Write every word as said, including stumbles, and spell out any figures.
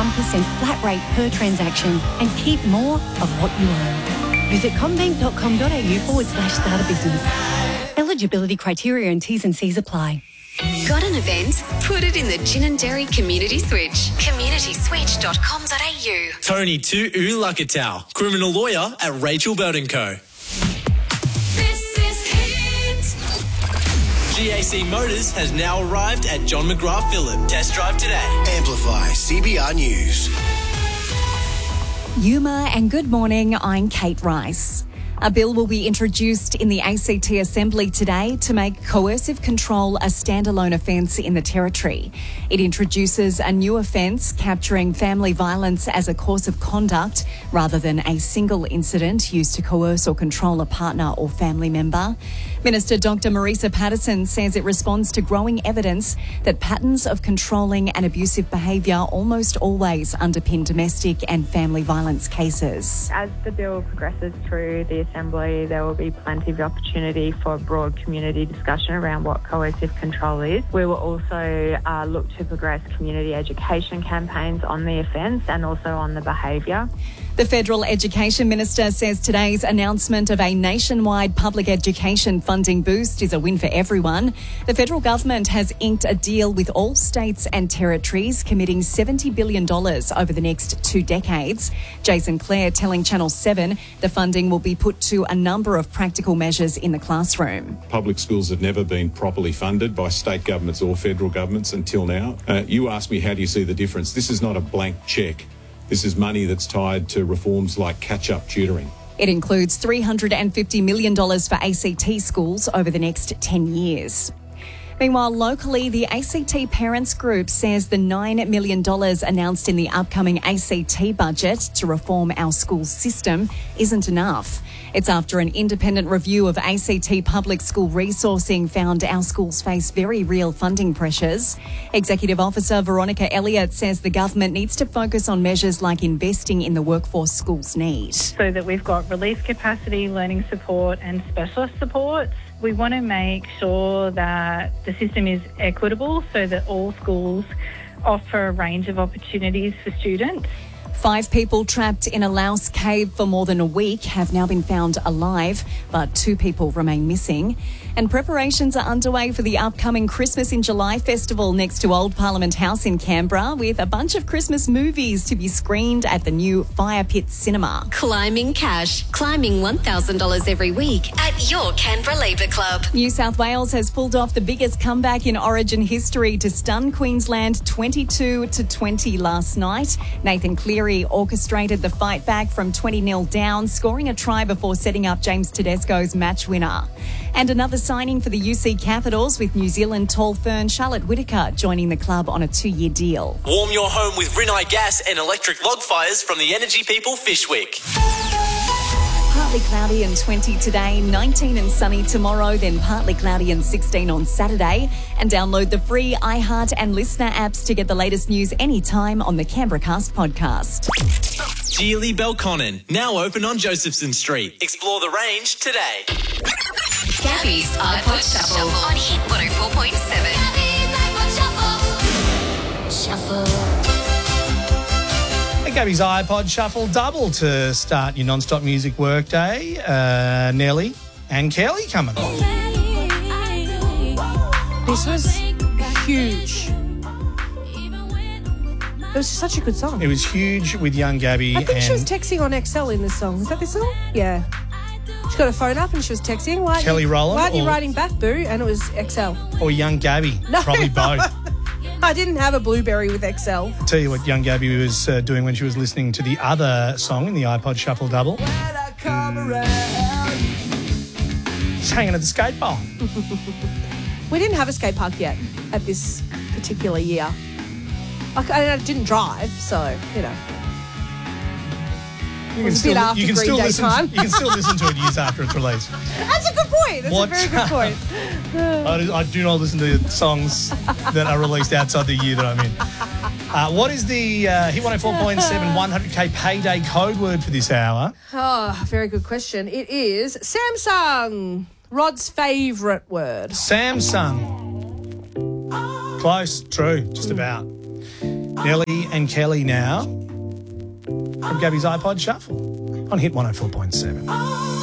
one percent flat rate per transaction and keep more of what you own. Visit combank.com.au forward slash start a business. Eligibility criteria and T's and C's apply. Got an event? Put it in the Gin and Dairy Community Switch. community switch dot com dot a u. Tony Tu Ulakatau, criminal lawyer at Rachel Bird and Co. This is Hit. G A C Motors has now arrived at John McGrath Phillip. Test drive today. Amplify C B R News. Yuma and good morning, I'm Kate Rice. A bill will be introduced in the A C T Assembly today to make coercive control a standalone offence in the Territory. It introduces a new offence capturing family violence as a course of conduct rather than a single incident used to coerce or control a partner or family member. Minister Doctor Marisa Patterson says it responds to growing evidence that patterns of controlling and abusive behaviour almost always underpin domestic and family violence cases. As the bill progresses through the Assembly, there will be plenty of opportunity for broad community discussion around what coercive control is. We will also uh, look to progress community education campaigns on the offence and also on the behaviour. The Federal Education Minister says today's announcement of a nationwide public education funding boost is a win for everyone. The federal government has inked a deal with all states and territories, committing seventy billion dollars over the next two decades. Jason Clare telling Channel seven the funding will be put to a number of practical measures in the classroom. Public schools have never been properly funded by state governments or federal governments until now. Uh, you asked me, how do you see the difference? This is not a blank cheque. This is money that's tied to reforms like catch-up tutoring. It includes three hundred fifty million dollars for A C T schools over the next ten years. Meanwhile, locally, the A C T Parents Group says the nine million dollars announced in the upcoming A C T budget to reform our school system isn't enough. It's after an independent review of A C T public school resourcing found our schools face very real funding pressures. Executive Officer Veronica Elliott says the government needs to focus on measures like investing in the workforce schools need. So that we've got release capacity, learning support and specialist support. We want to make sure that the system is equitable so that all schools offer a range of opportunities for students. Five people trapped in a Laos cave for more than a week have now been found alive, but two people remain missing. And preparations are underway for the upcoming Christmas in July festival next to Old Parliament House in Canberra, with a bunch of Christmas movies to be screened at the new Fire Pit Cinema. Climbing cash. Climbing one thousand dollars every week at your Canberra Labour Club. New South Wales has pulled off the biggest comeback in Origin history to stun Queensland twenty-two to twenty last night. Nathan Cleary orchestrated the fight back from twenty nil down, scoring a try before setting up James Tedesco's match winner. And another signing for the U C Capitals, with New Zealand tall fern Charlotte Whittaker joining the club on a two-year deal. Warm your home with Rinnai Gas and electric log fires from the Energy People Fishwick. Partly cloudy and twenty today, nineteen and sunny tomorrow, then partly cloudy and sixteen on Saturday. And download the free iHeart and Listener apps to get the latest news anytime on the Canberra Cast podcast. Geely Belconnen, now open on Josephson Street. Explore the range today. Gabby's iPod Shuffle on Hit one oh four point seven. Shuffle. Hey, Gabby's iPod Shuffle double to start your non-stop music workday. Uh, Nelly and Kelly coming on. This was huge. It was such a good song. It was huge with young Gabby. I think and she was texting on X L in this song. Is that this song? Yeah. She got her phone up and she was texting. Why Kelly you, Rowland Why aren't you or- writing back, boo? And it was X L. Or young Gabby. No. Probably both. I didn't have a Blueberry with X L. Tell you what young Gabby was uh, doing when she was listening to the other song in the iPod Shuffle double. She's hanging at the skate park. We didn't have a skate park yet at this particular year. I, I didn't drive, so, you know. You It was a still, bit after you can Green still Day listen. time. You can still listen to it years after it's released. That's a good point. That's What- a very good point. I do, I do not listen to songs that are released outside the year that I'm in. Uh, what is the uh, Hit one oh four point seven one hundred K payday code word for this hour? Oh, very good question. It is Samsung. Rod's favourite word. Samsung. Close, true, just about. Nelly and Kelly now from Gabby's iPod Shuffle on Hit one oh four point seven.